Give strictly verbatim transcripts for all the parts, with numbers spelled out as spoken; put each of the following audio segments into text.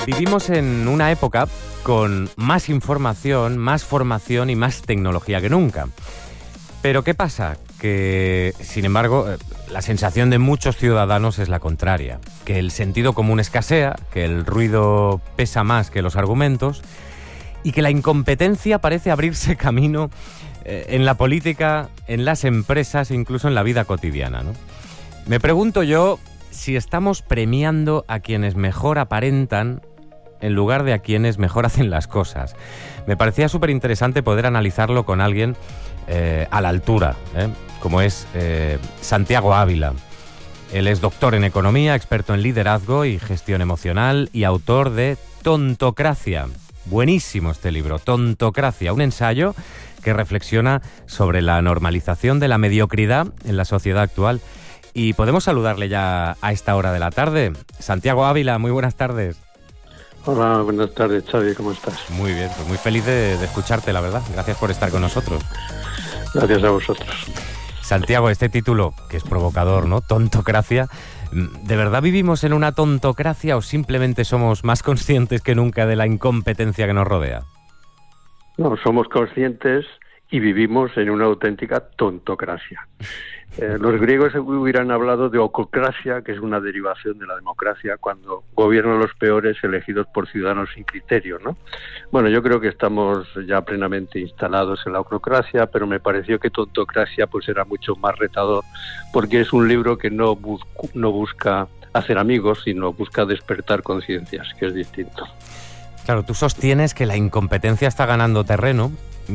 Vivimos en una época con más información, más formación y más tecnología que nunca. Pero ¿qué pasa? Que, sin embargo, la sensación de muchos ciudadanos es la contraria. Que el sentido común escasea, que el ruido pesa más que los argumentos y que la incompetencia parece abrirse camino eh, en la política, en las empresas e incluso en la vida cotidiana, ¿no? Me pregunto yo si estamos premiando a quienes mejor aparentan en lugar de a quienes mejor hacen las cosas. Me parecía súper interesante poder analizarlo con alguien eh, a la altura, ¿eh? como es eh, Santiago Ávila. Él es doctor en economía, experto en liderazgo y gestión emocional y autor de Tontocracia. Buenísimo este libro, Tontocracia, un ensayo que reflexiona sobre la normalización de la mediocridad en la sociedad actual. Y podemos saludarle ya a esta hora de la tarde. Santiago Ávila, muy buenas tardes. Hola, buenas tardes, Xavi, ¿cómo estás? Muy bien, pues muy feliz de, de escucharte, la verdad. Gracias por estar con nosotros. Gracias a vosotros. Santiago, este título, que es provocador, ¿no? Tontocracia. ¿De verdad vivimos en una tontocracia o simplemente somos más conscientes que nunca de la incompetencia que nos rodea? No, somos conscientes y vivimos en una auténtica tontocracia. Eh, los griegos hubieran hablado de ococracia, que es una derivación de la democracia, cuando gobiernan los peores elegidos por ciudadanos sin criterio, ¿no? Bueno, yo creo que estamos ya plenamente instalados en la ococracia, pero me pareció que tontocracia pues era mucho más retador, porque es un libro que no, bus- no busca hacer amigos, sino busca despertar conciencias, que es distinto. Claro, tú sostienes que la incompetencia está ganando terreno.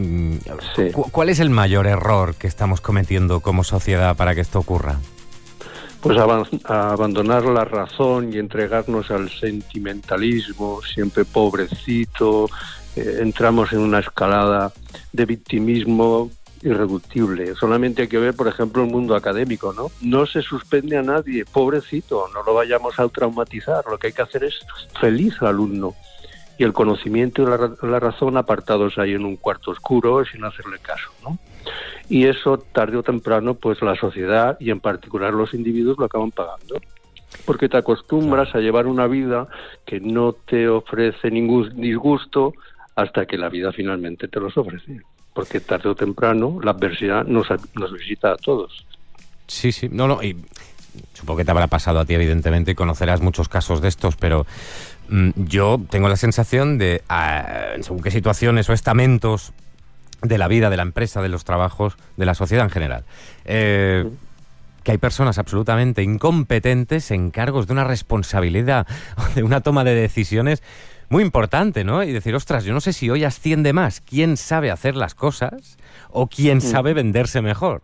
Sí. ¿Cuál es el mayor error que estamos cometiendo como sociedad para que esto ocurra? Pues ab- abandonar la razón y entregarnos al sentimentalismo, siempre pobrecito. Eh, entramos en una escalada de victimismo irreductible. Solamente hay que ver, por ejemplo, el mundo académico, ¿no? No se suspende a nadie, pobrecito, no lo vayamos a traumatizar. Lo que hay que hacer es feliz al alumno. Y el conocimiento y la, la razón apartados ahí en un cuarto oscuro sin hacerle caso, ¿no? Y eso, tarde o temprano, pues la sociedad y en particular los individuos lo acaban pagando. Porque te acostumbras claro. a llevar una vida que no te ofrece ningún disgusto hasta que la vida finalmente te los ofrece. Porque tarde o temprano la adversidad nos, nos visita a todos. Sí, sí, no, no, y supongo que te habrá pasado a ti, evidentemente, y conocerás muchos casos de estos, pero mm, yo tengo la sensación de, uh, en según qué situaciones o estamentos de la vida, de la empresa, de los trabajos, de la sociedad en general, eh, sí. que hay personas absolutamente incompetentes en cargos de una responsabilidad, de una toma de decisiones muy importante, ¿no? Y decir, ostras, yo no sé si hoy asciende más quién sabe hacer las cosas o quién sí. sabe venderse mejor.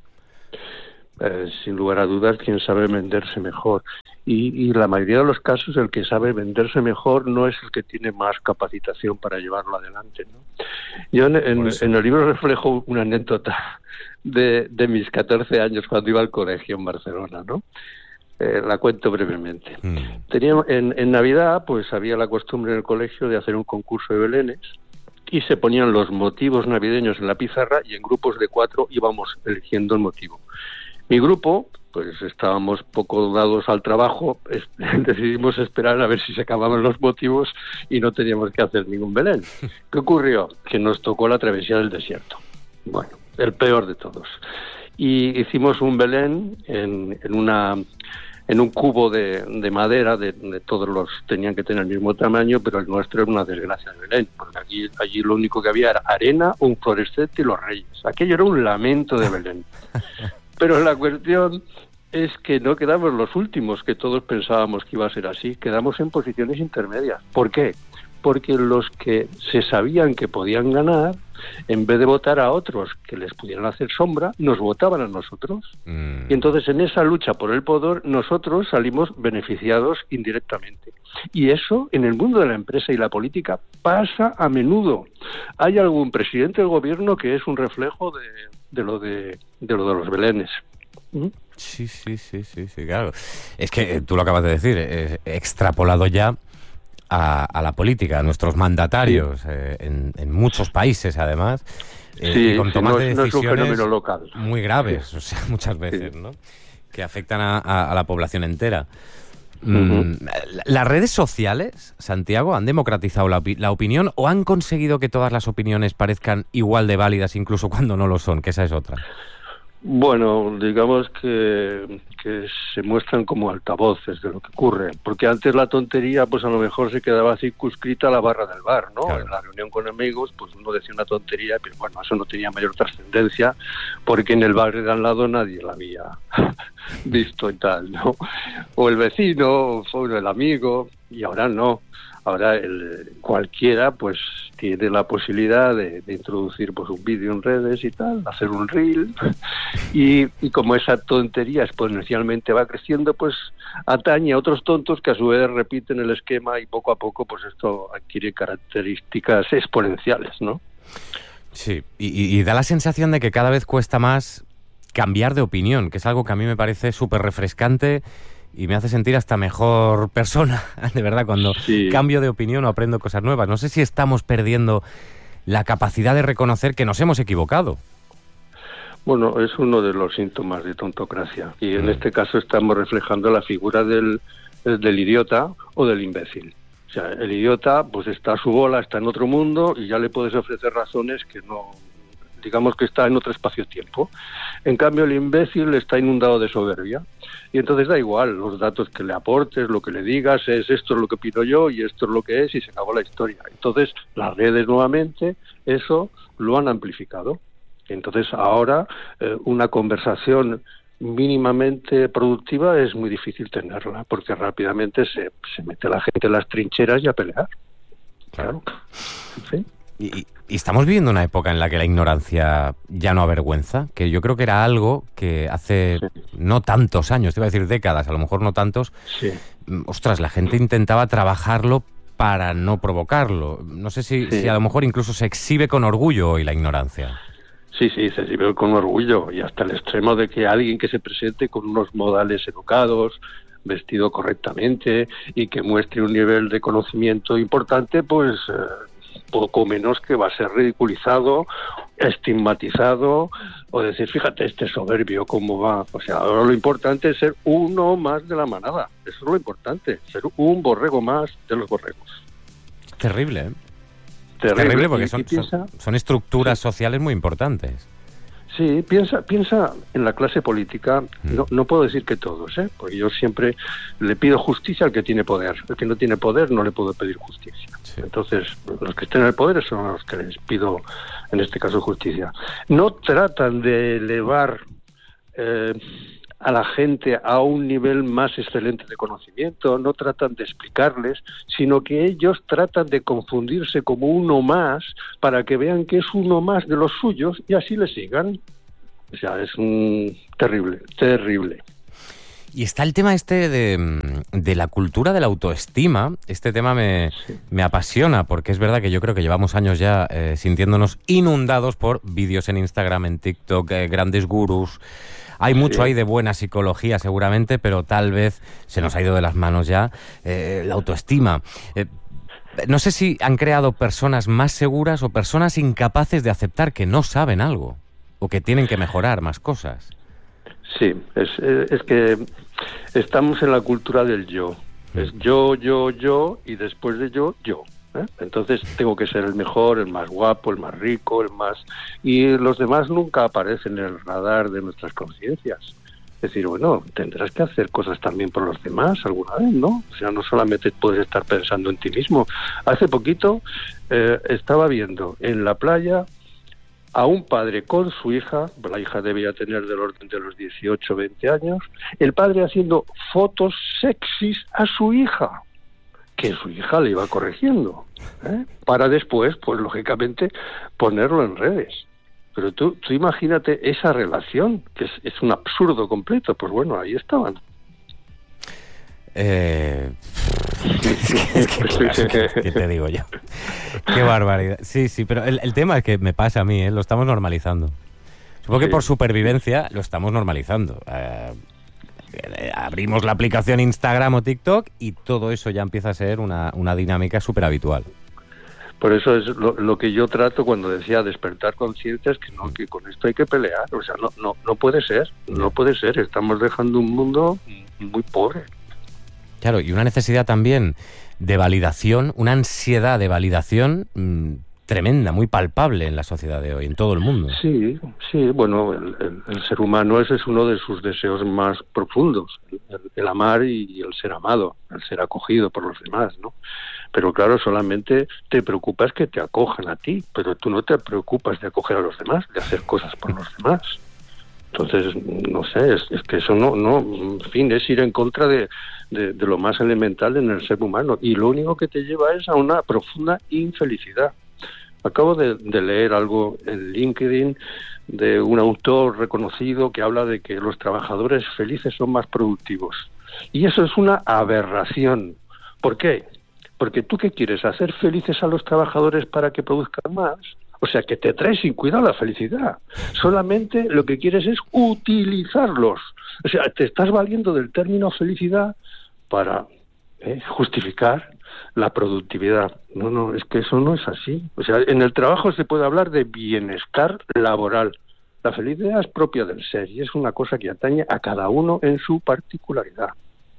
Eh, sin lugar a dudas, quien sabe venderse mejor. Y, y la mayoría de los casos, el que sabe venderse mejor no es el que tiene más capacitación para llevarlo adelante, ¿no? Yo en, en, en el libro reflejo una anécdota de, de mis catorce años cuando iba al colegio en Barcelona, ¿no? Eh, la cuento brevemente. Mm. Tenía, en, en Navidad, pues había la costumbre en el colegio de hacer un concurso de belenes y se ponían los motivos navideños en la pizarra y en grupos de cuatro íbamos eligiendo el motivo. Mi grupo, pues estábamos poco dados al trabajo, es, decidimos esperar a ver si se acababan los motivos y no teníamos que hacer ningún Belén. ¿Qué ocurrió? Que nos tocó la travesía del desierto. Bueno, el peor de todos. Y hicimos un Belén en, en una en un cubo de, de madera, de, de todos los tenían que tener el mismo tamaño, pero el nuestro era una desgracia de Belén, porque aquí, allí lo único que había era arena, un fluorescente y los reyes. Aquello era un lamento de Belén. Pero la cuestión es que no quedamos los últimos, que todos pensábamos que iba a ser así. Quedamos en posiciones intermedias. ¿Por qué? Porque los que se sabían que podían ganar, en vez de votar a otros que les pudieran hacer sombra, nos votaban a nosotros. Mm. Y entonces en esa lucha por el poder, nosotros salimos beneficiados indirectamente. Y eso, en el mundo de la empresa y la política, pasa a menudo. Hay algún presidente del gobierno que es un reflejo de... de lo de, de lo de los belenes. ¿Mm? Sí, sí, sí, sí, sí, claro. Es que tú lo acabas de decir, eh, extrapolado ya a, a la política, a nuestros mandatarios, sí. eh, en, en muchos países además, eh, sí, y con sí, tomas no, de decisiones no es un fenómeno local. muy graves, sí. o sea, muchas veces, sí. ¿no? Que afectan a, a, a la población entera. Uh-huh. ¿Las redes sociales, Santiago, han democratizado la, opi- la opinión o han conseguido que todas las opiniones parezcan igual de válidas incluso cuando no lo son? Que esa es otra. Bueno, digamos que, que se muestran como altavoces de lo que ocurre, porque antes la tontería pues a lo mejor se quedaba circunscrita a la barra del bar, ¿no? Claro. En la reunión con amigos pues uno decía una tontería, pero bueno, eso no tenía mayor trascendencia porque en el barrio de al lado nadie la había visto y tal, ¿no? O el vecino, o el amigo, y ahora no. Ahora el, cualquiera pues tiene la posibilidad de, de introducir pues un vídeo en redes y tal, hacer un reel y, y como esa tontería exponencialmente va creciendo, pues atañe a otros tontos que a su vez repiten el esquema y poco a poco pues esto adquiere características exponenciales, ¿no? Sí, y, y da la sensación de que cada vez cuesta más cambiar de opinión, que es algo que a mí me parece súper refrescante y me hace sentir hasta mejor persona, de verdad, cuando sí. cambio de opinión o aprendo cosas nuevas. No sé si estamos perdiendo la capacidad de reconocer que nos hemos equivocado. Bueno, es uno de los síntomas de tontocracia. Y en mm. este caso estamos reflejando la figura del, del idiota o del imbécil. O sea, el idiota pues está a su bola, está en otro mundo y ya le puedes ofrecer razones que no... digamos que está en otro espacio-tiempo. En cambio, el imbécil está inundado de soberbia. Y entonces da igual los datos que le aportes, lo que le digas, es esto es lo que opino yo y esto es lo que es y se acabó la historia. Entonces, las redes nuevamente, eso lo han amplificado. Entonces, ahora, eh, una conversación mínimamente productiva es muy difícil tenerla, porque rápidamente se, se mete la gente en las trincheras y a pelear. Claro. ¿Sí? Y, y estamos viviendo una época en la que la ignorancia ya no avergüenza, que yo creo que era algo que hace sí. no tantos años, te iba a decir décadas, a lo mejor no tantos, sí. ostras, la gente intentaba trabajarlo para no provocarlo. No sé si, sí. si a lo mejor incluso se exhibe con orgullo hoy la ignorancia. Sí, sí, se exhibe con orgullo y hasta el extremo de que alguien que se presente con unos modales educados, vestido correctamente y que muestre un nivel de conocimiento importante, pues... Eh, poco menos que va a ser ridiculizado, estigmatizado, o decir, fíjate este soberbio cómo va. O sea, ahora lo importante es ser uno más de la manada. Eso es lo importante, ser un borrego más de los borregos. Terrible, ¿eh? Terrible, es terrible porque y, son, y piensa, son, son estructuras sí. sociales muy importantes. Sí, piensa piensa en la clase política, no, no puedo decir que todos, ¿eh? Porque yo siempre le pido justicia al que tiene poder. El que no tiene poder no le puedo pedir justicia. Sí. Entonces, los que estén en el poder son los que les pido, en este caso, justicia. No tratan de elevar eh, a la gente a un nivel más excelente de conocimiento, no tratan de explicarles, sino que ellos tratan de confundirse como uno más para que vean que es uno más de los suyos y así le sigan. O sea, es un terrible, terrible. Y está el tema este de, de la cultura de la autoestima. Este tema me, sí. me apasiona porque es verdad que yo creo que llevamos años ya eh, sintiéndonos inundados por vídeos en Instagram, en TikTok, eh, grandes gurús. Hay mucho sí. ahí de buena psicología seguramente, pero tal vez se nos ha ido de las manos ya eh, la autoestima. Eh, no sé si han creado personas más seguras o personas incapaces de aceptar que no saben algo o que tienen que mejorar más cosas. Sí, es, es que estamos en la cultura del yo. Es yo, yo, yo y después de yo, yo. ¿eh? Entonces tengo que ser el mejor, el más guapo, el más rico, el más... Y los demás nunca aparecen en el radar de nuestras conciencias. Es decir, bueno, tendrás que hacer cosas también por los demás alguna vez, ¿no? O sea, no solamente puedes estar pensando en ti mismo. Hace poquito eh, estaba viendo en la playa a un padre con su hija, la hija debía tener del orden de los dieciocho, veinte años, el padre haciendo fotos sexys a su hija, que su hija le iba corrigiendo, ¿eh? Para después, pues lógicamente, ponerlo en redes. Pero tú, tú imagínate esa relación, que es, es un absurdo completo. Pues bueno, ahí estaban. Eh... es que, es que, claro, ¿qué, ¿qué te digo yo? Qué barbaridad. Sí, sí, pero el, el tema es que me pasa a mí, ¿eh? Lo estamos normalizando. Supongo que sí. por supervivencia lo estamos normalizando. Eh, eh, abrimos la aplicación Instagram o TikTok y todo eso ya empieza a ser una, una dinámica súper habitual. Por eso es lo, lo que yo trato cuando decía despertar conciencia, es que no, que con esto hay que pelear. O sea, no, no, no puede ser, no puede ser. Estamos dejando un mundo muy pobre. Claro, y una necesidad también de validación, una ansiedad de validación mmm, tremenda, muy palpable en la sociedad de hoy, en todo el mundo. Sí, sí, bueno, el, el, el ser humano ese es uno de sus deseos más profundos, el, el amar y el ser amado, el ser acogido por los demás, ¿no? Pero claro, solamente te preocupas que te acojan a ti, pero tú no te preocupas de acoger a los demás, de hacer cosas por los demás. Entonces, no sé, es, es que eso no, no, en fin, es ir en contra de, de, de lo más elemental en el ser humano, y lo único que te lleva es a una profunda infelicidad. Acabo de, de leer algo en LinkedIn de un autor reconocido que habla de que los trabajadores felices son más productivos. Y eso es una aberración. ¿Por qué? Porque tú, ¿qué quieres? ¿Hacer felices a los trabajadores para que produzcan más? O sea, que te trae sin cuidado la felicidad. Solamente lo que quieres es utilizarlos. O sea, te estás valiendo del término felicidad para eh, justificar la productividad. No, no, es que eso no es así. O sea, en el trabajo se puede hablar de bienestar laboral. La felicidad es propia del ser y es una cosa que atañe a cada uno en su particularidad.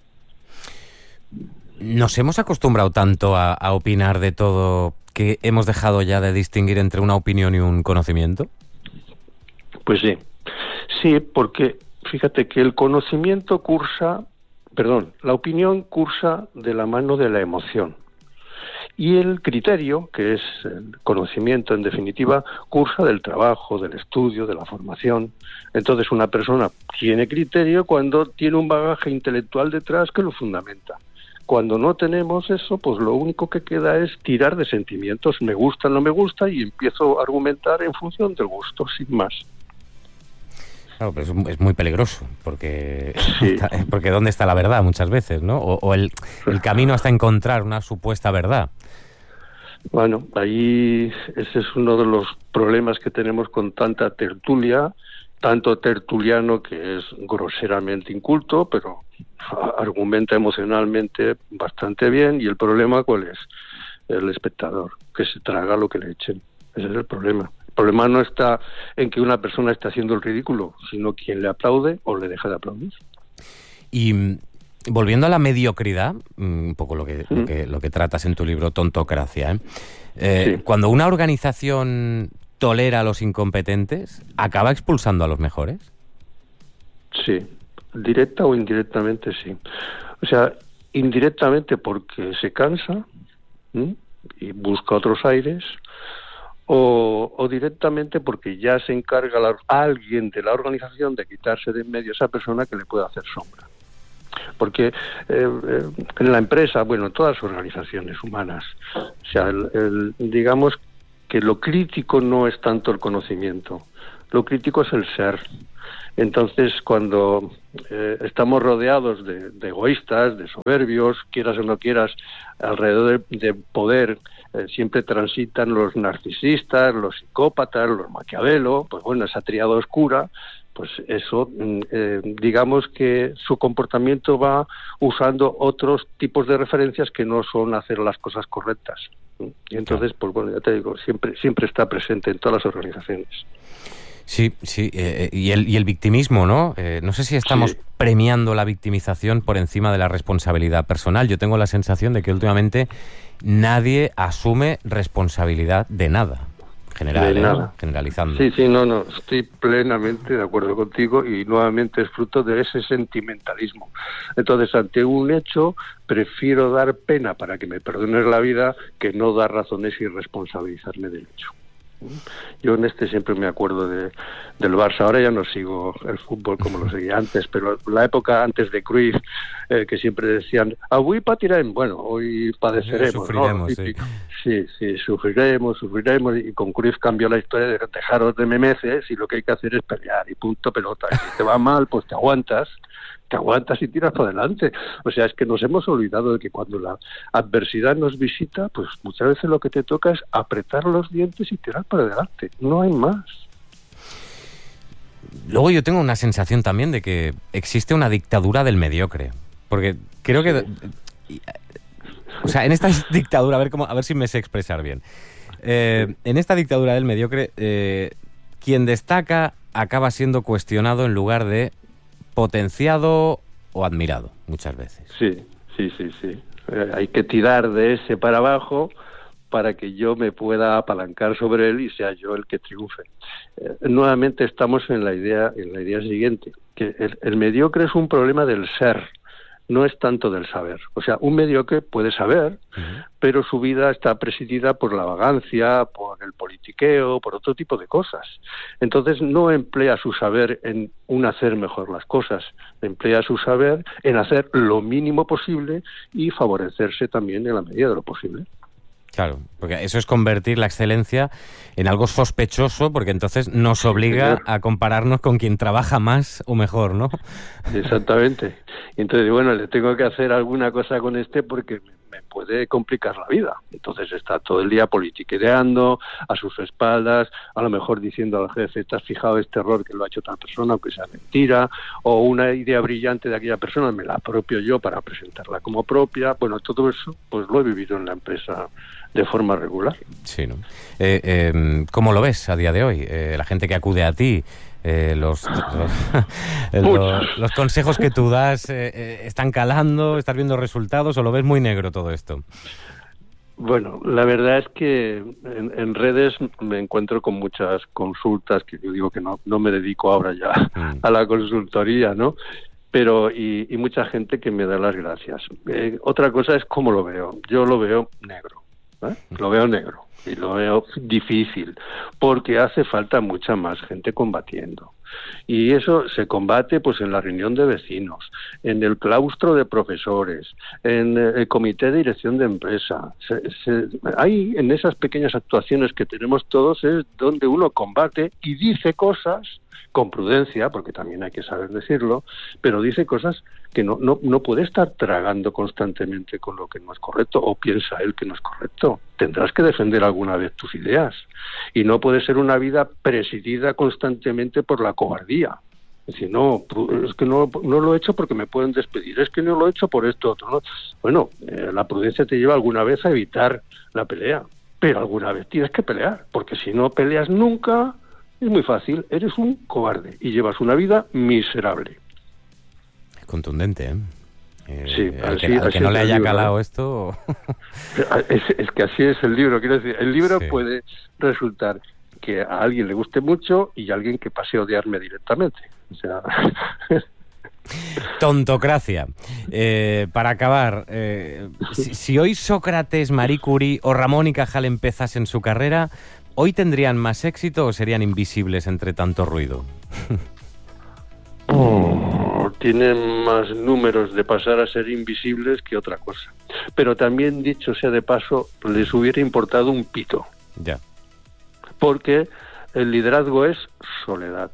¿Nos hemos acostumbrado tanto a, a opinar de todo que hemos dejado ya de distinguir entre una opinión y un conocimiento? Pues sí. Sí, porque fíjate que el conocimiento cursa, perdón, la opinión cursa de la mano de la emoción. Y el criterio, que es el conocimiento en definitiva, cursa del trabajo, del estudio, de la formación. Entonces una persona tiene criterio cuando tiene un bagaje intelectual detrás que lo fundamenta. Cuando no tenemos eso, pues lo único que queda es tirar de sentimientos, me gusta, no me gusta, y empiezo a argumentar en función del gusto, sin más. Claro, pero es, es muy peligroso, porque, sí. está, porque ¿dónde está la verdad muchas veces, no? O, o el, el camino hasta encontrar una supuesta verdad. Bueno, ahí ese es uno de los problemas que tenemos con tanta tertulia, tanto tertuliano que es groseramente inculto, pero argumenta emocionalmente bastante bien. ¿Y el problema cuál es? El espectador, que se traga lo que le echen. Ese es el problema. El problema no está en que una persona esté haciendo el ridículo, sino quien le aplaude o le deja de aplaudir. Y volviendo a la mediocridad, un poco lo que, ¿Mm? lo que, lo que tratas en tu libro Tontocracia, ¿eh? Eh, sí. Cuando una organización tolera a los incompetentes, ¿acaba expulsando a los mejores? Sí, directa o indirectamente sí. O sea, indirectamente porque se cansa, ¿sí?, y busca otros aires, o, o directamente porque ya se encarga la, alguien de la organización de quitarse de en medio a esa persona que le pueda hacer sombra. Porque eh, eh, en la empresa, bueno, en todas las organizaciones humanas, o sea, el, el, digamos que lo crítico no es tanto el conocimiento, lo crítico es el ser. Entonces, cuando eh, estamos rodeados de, de egoístas, de soberbios, quieras o no quieras, alrededor de, de poder, eh, siempre transitan los narcisistas, los psicópatas, los Maquiavelo, pues bueno, esa tríada oscura, pues eso, eh, digamos que su comportamiento va usando otros tipos de referencias que no son hacer las cosas correctas. Y entonces, pues bueno, ya te digo, siempre siempre está presente en todas las organizaciones. Sí, sí, eh, y, el, y el victimismo, ¿no? Eh, no sé si estamos sí. premiando la victimización por encima de la responsabilidad personal. Yo tengo la sensación de que últimamente nadie asume responsabilidad de nada. General, de ¿eh? nada. Generalizando. Sí, sí, no, no, estoy plenamente de acuerdo contigo y nuevamente es fruto de ese sentimentalismo. Entonces, ante un hecho, prefiero dar pena para que me perdones la vida que no dar razones y responsabilizarme del hecho. Yo en este siempre me acuerdo de, del Barça. Ahora ya no sigo el fútbol como lo seguía antes, pero la época antes de Cruyff, eh, que siempre decían, avui patirem, bueno, hoy padeceremos, sufriremos, ¿no? sí. sí, sí, sufriremos, sufriremos, y con Cruyff cambió la historia de dejaros de memeces y lo que hay que hacer es pelear y punto pelota. Y si te va mal, pues te aguantas, te aguantas y tiras para adelante. O sea, es que nos hemos olvidado de que cuando la adversidad nos visita, pues muchas veces lo que te toca es apretar los dientes y tirar para adelante. No hay más. Luego yo tengo una sensación también de que existe una dictadura del mediocre. Porque creo que... Sí. O sea, en esta dictadura, a ver, cómo, a ver si me sé expresar bien. Eh, en esta dictadura del mediocre, eh, quien destaca acaba siendo cuestionado en lugar de potenciado o admirado, muchas veces. Sí, Sí, sí, sí. Eh, hay que tirar de ese para abajo para que yo me pueda apalancar sobre él y sea yo el que triunfe. Eh, nuevamente estamos en la idea, en la idea siguiente, que el, el mediocre es un problema del ser, no es tanto del saber. O sea, un mediocre puede saber, uh-huh. pero su vida está presidida por la vagancia, por el politiqueo, por otro tipo de cosas. Entonces no emplea su saber en un hacer mejor las cosas, emplea su saber en hacer lo mínimo posible y favorecerse también en la medida de lo posible. Claro, porque eso es convertir la excelencia en algo sospechoso, porque entonces nos obliga sí, a compararnos con quien trabaja más o mejor, ¿no? Exactamente. Entonces, bueno, le tengo que hacer alguna cosa con este porque me puede complicar la vida. Entonces está todo el día politiqueando a sus espaldas, a lo mejor diciendo al jefe, ¿te has fijado este error que lo ha hecho tal persona, aunque sea mentira? O una idea brillante de aquella persona, me la apropio yo para presentarla como propia. Bueno, todo eso pues lo he vivido en la empresa de forma regular. Sí, ¿no? Eh, eh, ¿Cómo lo ves a día de hoy? Eh, la gente que acude a ti, eh, los, los, los, los consejos que tú das, eh, eh, ¿están calando? ¿Estás viendo resultados o lo ves muy negro todo esto? Bueno, la verdad es que en, en redes me encuentro con muchas consultas, que yo digo que no, no me dedico ahora ya mm. a la consultoría, ¿no? Pero y, y mucha gente que me da las gracias. Eh, otra cosa es cómo lo veo. Yo lo veo negro. ¿Eh? Lo veo negro y lo veo difícil porque hace falta mucha más gente combatiendo y eso se combate pues en la reunión de vecinos, en el claustro de profesores, en el comité de dirección de empresa. Se, se, hay en esas pequeñas actuaciones que tenemos todos es donde uno combate y dice cosas con prudencia, porque también hay que saber decirlo, pero dice cosas que no, no, no puede estar tragando constantemente con lo que no es correcto, o piensa él que no es correcto. Tendrás que defender alguna vez tus ideas, y no puede ser una vida presidida constantemente por la cobardía. Es decir, no, es que no, no lo he hecho porque me pueden despedir, es que no lo he hecho por esto otro, ¿no? Bueno, eh, la prudencia te lleva alguna vez a evitar la pelea, pero alguna vez tienes que pelear, porque si no peleas nunca... Es muy fácil, eres un cobarde y llevas una vida miserable. Es contundente, ¿eh? eh sí, al así, que, al que no le haya libro, calado ¿no? esto... es, es que así es el libro, quiero decir, el libro sí. puede resultar que a alguien le guste mucho y a alguien que pase a odiarme directamente. O sea... Tontocracia. Eh, para acabar, eh, si, si hoy Sócrates, Marie Curie o Ramón y Cajal empezasen su carrera... ¿Hoy tendrían más éxito o serían invisibles entre tanto ruido? Oh, tienen más números de pasar a ser invisibles que otra cosa. Pero también, dicho sea de paso, les hubiera importado un pito. Ya. Porque el liderazgo es soledad.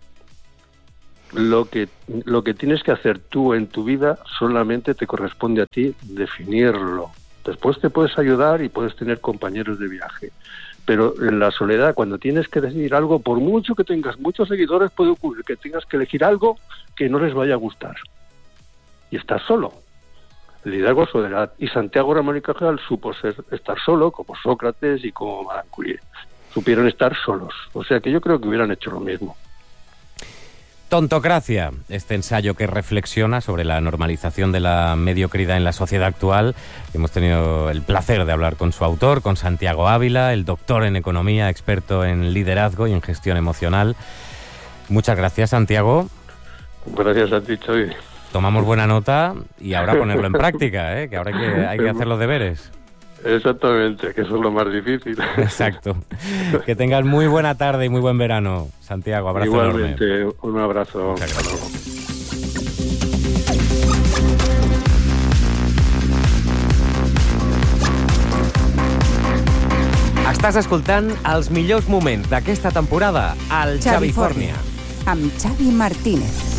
Lo que, lo que tienes que hacer tú en tu vida solamente te corresponde a ti definirlo. Después te puedes ayudar y puedes tener compañeros de viaje. Pero en la soledad, cuando tienes que decidir algo, por mucho que tengas muchos seguidores, puede ocurrir que tengas que elegir algo que no les vaya a gustar. Y estás solo. El liderazgo es soledad. Y Santiago Ramón y Cajal supo ser, estar solo, como Sócrates y como Marie Curie. Supieron estar solos. O sea que yo creo que hubieran hecho lo mismo. Tontocracia, este ensayo que reflexiona sobre la normalización de la mediocridad en la sociedad actual. Hemos tenido el placer de hablar con su autor, con Santiago Ávila, el doctor en economía, experto en liderazgo y en gestión emocional. Muchas gracias, Santiago. Gracias a ti, Xavi. Tomamos buena nota y ahora ponerlo en práctica, ¿eh? Que ahora hay que, hay que hacer los deberes. Exactamente, que eso es lo más difícil. Exacto. Que tengas muy buena tarde y muy buen verano, Santiago. Abrazo Igualmente, enorme. Un abrazo. Muchas gracias. Estàs escoltant els millors moments d'aquesta temporada al Xavi Fòrnia. Amb Xavi Martínez.